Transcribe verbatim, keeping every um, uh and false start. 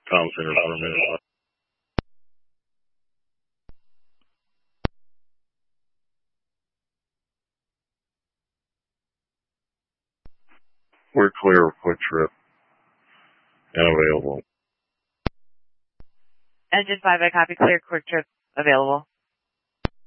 Tom Center for a minute. We're clear, quick trip, and available. Engine five, I copy, clear, quick trip, available.